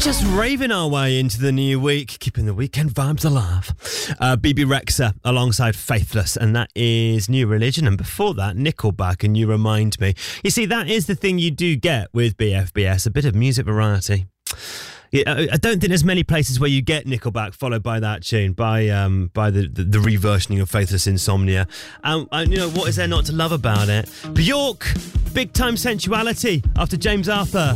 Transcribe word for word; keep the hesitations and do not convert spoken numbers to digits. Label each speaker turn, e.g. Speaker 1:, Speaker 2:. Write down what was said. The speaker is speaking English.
Speaker 1: Just raving our way into the new week, keeping the weekend vibes alive. Uh, B B Rexha alongside Faithless, and that is New Religion. And before that, Nickelback and You Remind Me. You see, that is the thing you do get with B F B S, a bit of music variety. Yeah, I don't think there's many places where you get Nickelback followed by that tune, by um, by the, the, the reversioning of Faithless Insomnia. And, and you know, what is there not to love about it? Bjork, big time sensuality after James Arthur.